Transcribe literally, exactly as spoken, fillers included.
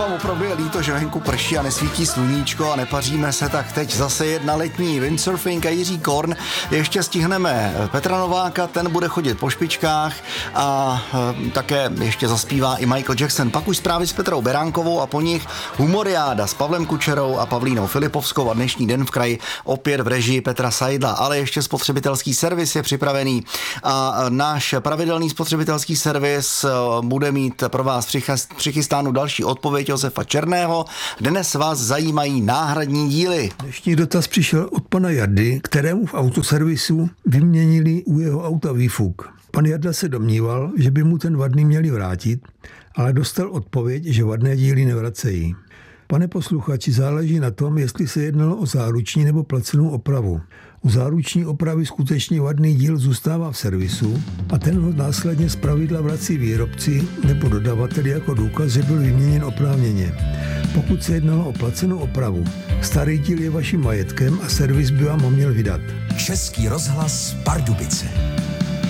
vám opravdu je líto, že venku prší a nesvítí sluníčko a nepaříme se, tak teď zase jedna letní windsurfing a Jiří Korn. Ještě stihneme Petra Nováka, ten bude chodit po špičkách a e, také ještě zaspívá i Michael Jackson. Pak už zprávy s Petrou Beránkovou a po nich Humoriáda s Pavlem Kučerou a Pavlínou Filipovskou a dnešní den v kraji opět v režii Petra Seidla, ale ještě spotřebitelský servis je připravený a náš pravidelný spotřebitelský servis bude mít pro vás přichystánu další odpověď Josefa Černého. Dnes vás zajímají náhradní díly. Dnešní dotaz přišel od pana Jardy, kterému v autoservisu vyměnili u jeho auta výfuk. Pan Jarda se domníval, že by mu ten vadný měli vrátit, ale dostal odpověď, že vadné díly nevracejí. Pane posluchači, záleží na tom, jestli se jednalo o záruční nebo placenou opravu. U záruční opravy skutečně vadný díl zůstává v servisu a ten ho následně zpravidla vrací výrobci nebo dodavateli jako důkaz, že byl vyměněn oprávněně. Pokud se jednalo o placenou opravu, starý díl je vaším majetkem a servis by vám ho měl vydat. Český rozhlas Pardubice.